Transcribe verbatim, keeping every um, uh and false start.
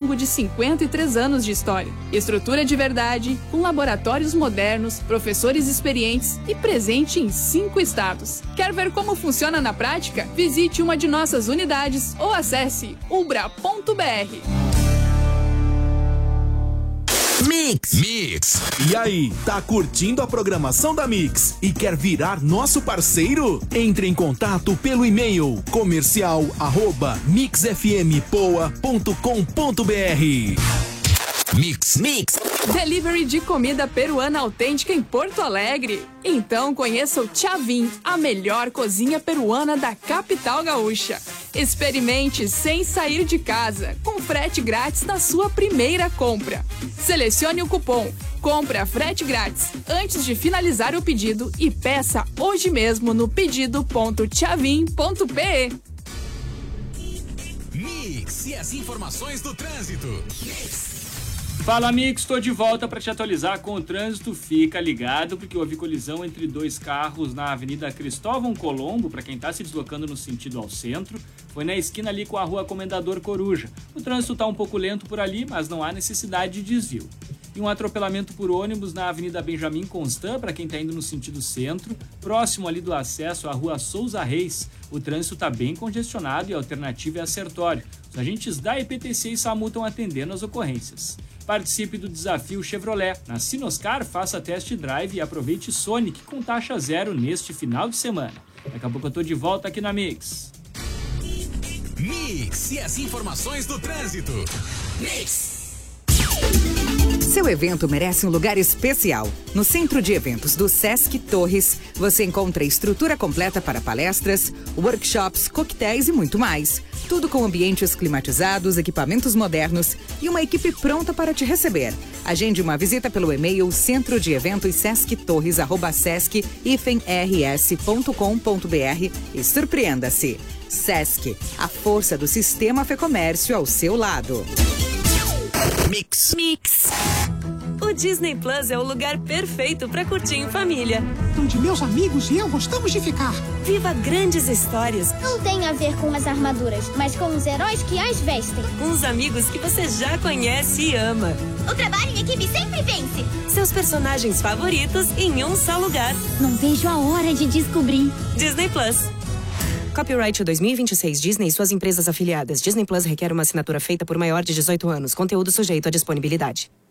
longo de cinquenta e três anos de história. Estrutura de verdade, com laboratórios modernos, professores experientes e presente em cinco estados. Quer ver como funciona na prática? Visite uma de nossas unidades ou acesse ubra ponto br. Mix. Mix. E aí, tá curtindo a programação da Mix e quer virar nosso parceiro? Entre em contato pelo e-mail comercial arroba mixfmpoa ponto com ponto br. Mix. Mix. Delivery de comida peruana autêntica em Porto Alegre? Então conheça o Chavin, a melhor cozinha peruana da capital gaúcha. Experimente sem sair de casa, com frete grátis na sua primeira compra. Selecione o cupom Compra Frete Grátis antes de finalizar o pedido e peça hoje mesmo no pedido ponto chavin ponto pe. Mix e as informações do trânsito. Mix. Fala, amigos, estou de volta para te atualizar com o trânsito. Fica ligado porque houve colisão entre dois carros na Avenida Cristóvão Colombo, para quem está se deslocando no sentido ao centro. Foi na esquina ali com a Rua Comendador Coruja. O trânsito está um pouco lento por ali, mas não há necessidade de desvio. E um atropelamento por ônibus na Avenida Benjamin Constant, para quem está indo no sentido centro, próximo ali do acesso à Rua Souza Reis. O trânsito está bem congestionado e a alternativa é a Sertório. Os agentes da E P T C e SAMU estão atendendo as ocorrências. Participe do desafio Chevrolet. Na Sinoscar, faça test drive e aproveite Sonic com taxa zero neste final de semana. Daqui a pouco eu tô de volta aqui na Mix. Mix e as informações do trânsito. Mix. Seu evento merece um lugar especial. No Centro de Eventos do Sesc Torres, você encontra estrutura completa para palestras, workshops, coquetéis e muito mais. Tudo com ambientes climatizados, equipamentos modernos e uma equipe pronta para te receber. Agende uma visita pelo e-mail centro de eventos sesc torres arroba sesc r s ponto com ponto br e surpreenda-se. Sesc, a força do sistema Fecomércio ao seu lado. Mix. Mix. O Disney Plus é o lugar perfeito para curtir em família. Onde meus amigos e eu gostamos de ficar. Viva grandes histórias. Não tem a ver com as armaduras, mas com os heróis que as vestem. Com os amigos que você já conhece e ama. O trabalho em equipe sempre vence. Seus personagens favoritos em um só lugar. Não vejo a hora de descobrir. Disney Plus. Copyright dois mil e vinte e seis Disney e suas empresas afiliadas. Disney Plus requer uma assinatura feita por maior de dezoito anos. Conteúdo sujeito à disponibilidade.